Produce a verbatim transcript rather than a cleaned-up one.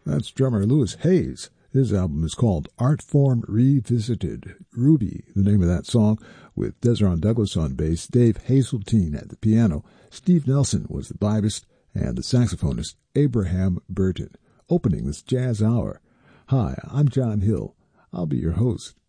That's drummer Louis Hayes. His album is called Art Form Revisited. Ruby, the name of that song, with Desron Douglas on bass, Dave Hazeltine at the piano, Steve Nelson was the vibist, and the saxophonist Abraham Burton, opening this jazz hour. Hi, I'm John Hill. I'll be your host.